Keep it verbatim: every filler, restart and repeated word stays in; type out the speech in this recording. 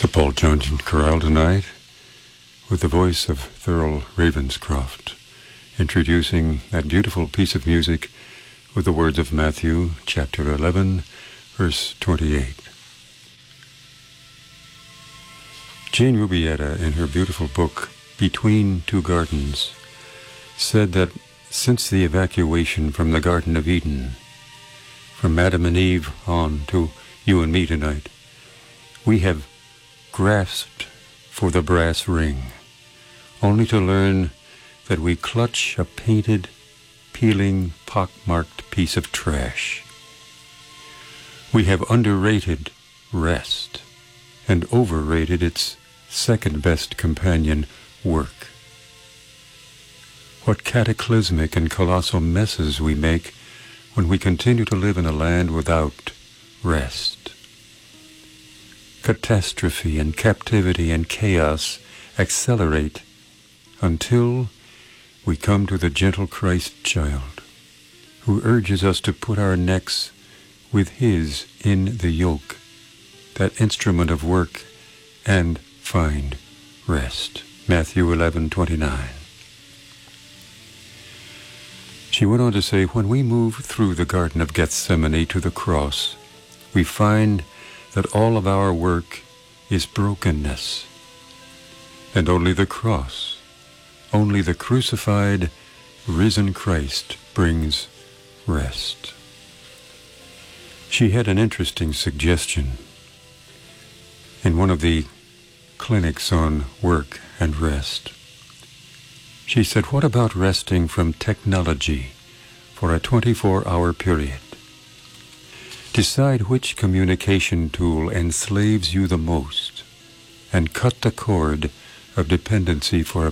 Paul Johnson Chorale tonight with the voice of Thurl Ravenscroft, introducing that beautiful piece of music with the words of Matthew chapter eleven, verse twenty-eight. Jane Rubietta, in her beautiful book, Between Two Gardens, said that since the evacuation from the Garden of Eden, from Adam and Eve on to you and me tonight, we have grasped for the brass ring, only to learn that we clutch a painted, peeling, pock-marked piece of trash. We have underrated rest and overrated its second-best companion, work. What cataclysmic and colossal messes we make when we continue to live in a land without rest. Catastrophe and captivity and chaos accelerate until we come to the gentle Christ child, who urges us to put our necks with his in the yoke, that instrument of work, and find rest. Matthew eleven twenty-nine. She went on to say, when we move through the Garden of Gethsemane to the cross, we find that all of our work is brokenness, and only the cross, only the crucified, risen Christ brings rest. She had an interesting suggestion in one of the clinics on work and rest. She said, what about resting from technology for a twenty-four hour period? Decide which communication tool enslaves you the most and cut the cord of dependency for a